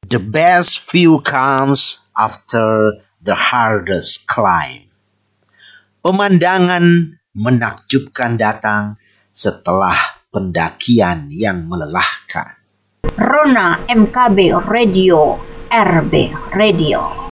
The best view comes after the hardest climb. Pemandangan menakjubkan datang setelah pendakian yang melelahkan. Rona MKB Radio, RB Radio.